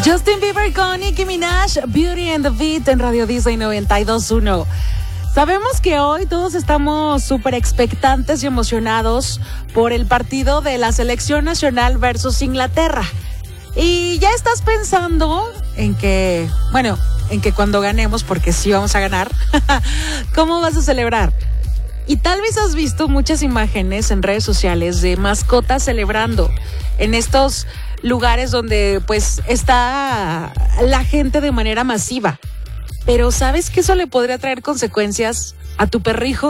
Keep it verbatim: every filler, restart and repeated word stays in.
Justin Bieber con Nicki Minaj, Beauty and the Beat en Radio Disney noventa y dos punto uno. Sabemos que hoy todos estamos súper expectantes y emocionados por el partido de la selección nacional versus Inglaterra. Y ya estás pensando en que, bueno, en que cuando ganemos, porque sí vamos a ganar, ¿cómo vas a celebrar? Y tal vez has visto muchas imágenes en redes sociales de mascotas celebrando en estos lugares donde pues está la gente de manera masiva. Pero ¿sabes que eso le podría traer consecuencias a tu perrijo?